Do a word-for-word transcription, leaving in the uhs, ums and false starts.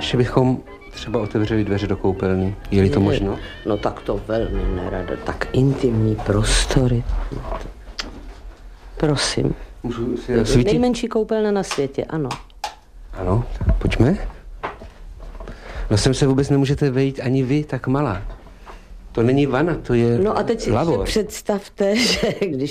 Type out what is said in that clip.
že bychom třeba otevřeli dveře do koupelny? Je-li to možno? No tak to velmi nerada. Tak intimní prostory. Prosím. Můžu si rozsvítit? Nejmenší koupelna na světě, ano. Ano, tak pojďme. No sem se vůbec nemůžete vejít ani vy, tak malá. To není vana, to je No a teď si lavor. představte, že když